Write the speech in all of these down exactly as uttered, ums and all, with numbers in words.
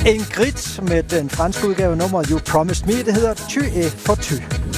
Ingrid med den franske udgave nummer You Promised Me. Det hedder Tu es for tu.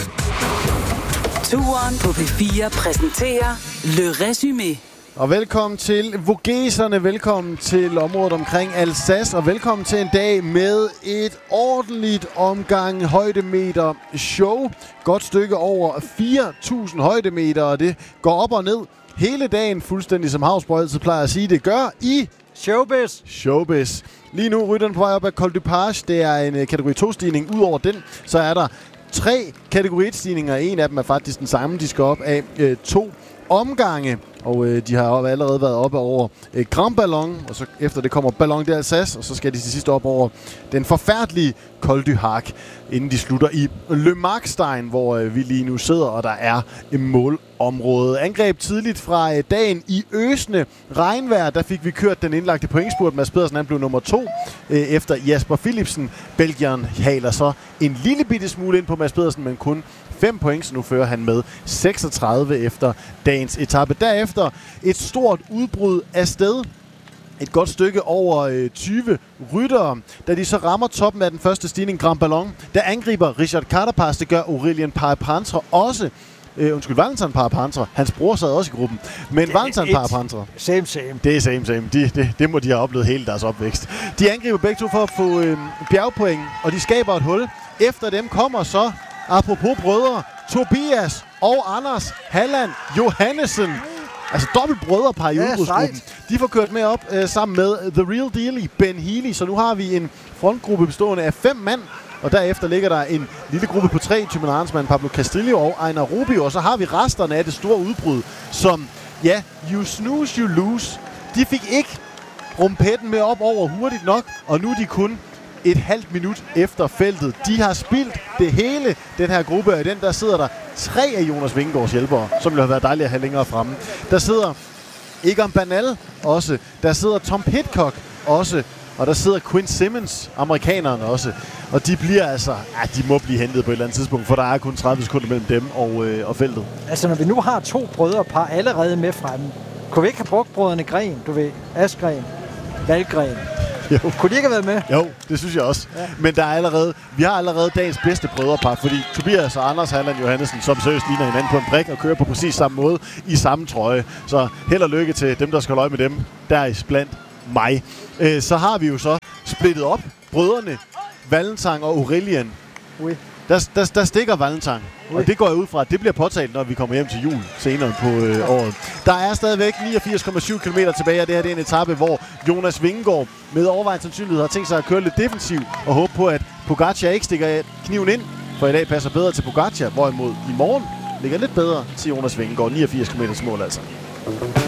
Turen på P fire præsenterer Le Résumé. Og velkommen til Vogeserne, velkommen til området omkring Alsace, og velkommen til en dag med et ordentligt omgang højdemeter show. Godt stykke over fire tusind højdemeter, og det går op og ned hele dagen, fuldstændig som Havsborg altid plejer at sige, det gør i Showbiz. Showbiz. Lige nu rytter den på vej op af Col du Page. Det er en kategori to-stigning. Udover den, så er der tre kategori et-stigninger. En af dem er faktisk den samme. De skal op af øh, to omgange, og øh, de har allerede været oppe over øh, Grand Ballon, og så efter det kommer Ballon d'Alsace, og så skal de til sidst op over den forfærdelige Col du Hac, inden de slutter i Le Markstein, hvor øh, vi lige nu sidder, og der er et målområde. Angreb tidligt fra øh, dagen i øsende regnvejr, der fik vi kørt den indlagte pointspurt. Mads Pedersen, han blev nummer to øh, efter Jasper Philipsen. Belgieren haler så en lille bitte smule ind på Mads Pedersen, men kun fem point, så nu fører han med seksogtredive efter dagens etape. Derefter et stort udbrud af sted. Et godt stykke over øh, tyve ryttere. Da de så rammer toppen af den første stigning, Grand Ballon, der angriber Richard Carapaz. Det gør Aurélien Parapantre også. Øh, undskyld, Valentin Parapantre. Hans bror sad også i gruppen. Men Valentin Parapantre. Same, same. Det er same, same. De, det, det må de have oplevet hele deres opvækst. De angriber begge to for at få øh, bjergpoint, og de skaber et hul. Efter dem kommer så, apropos brødre, Tobias og Anders Halland Johannesen. Altså dobbelt brødrepar i ja, udbrudsgruppen. De får kørt med op øh, sammen med The Real Deal i Ben Healy. Så nu har vi en frontgruppe bestående af fem mand. Og derefter ligger der en lille gruppe på tre. Thymen Arnsmann, Pablo Castillo og Einar Rubio. Og så har vi resterne af det store udbrud, som, ja, you snooze, you lose. De fik ikke rumpetten med op over hurtigt nok, og nu er de kun et halvt minut efter feltet. De har spildt det hele, den her gruppe, og i den der sidder der tre af Jonas Vingegaards hjælpere, som ville have været dejligt at have længere fremme. Der sidder Egan Bernal også, der sidder Tom Pidcock også, og der sidder Quinn Simmons, amerikanerne også. Og de bliver altså, ja, de må blive hentet på et eller andet tidspunkt, for der er kun tredive sekunder mellem dem og, øh, og feltet. Altså, når vi nu har to brødrepar allerede med fremme, kunne vi ikke have brugt brødrene Gren, du ved, Askren, Valgren? Jo. Kunne de ikke have været med? Jo, det synes jeg også. Ja. Men der er allerede, vi har allerede dagens bedste brødrepar, fordi Tobias og Anders Halland Johannesen, som seriøst ligner hinanden på en brik og kører på præcis samme måde i samme trøje. Så held og lykke til dem, der skal holde øje med dem. Der er blandt mig. Øh, så har vi jo så splittet op brødrene Valentin og Aurélien. Oui. Der, der, der stikker Valentin, oui. Og det går jeg ud fra, at det bliver påtalt, når vi kommer hjem til jul senere på øh, året. Der er stadigvæk niogfirs komma syv kilometer tilbage, og det her det er en etape, hvor Jonas Vingegaard med overvejende sandsynlighed har tænkt sig at køre lidt defensiv og håbe på, at Pogacar ikke stikker kniven ind, for i dag passer bedre til Pogacar, hvorimod i morgen ligger lidt bedre til Jonas Vingegaard. niogfirs kilometer mål altså.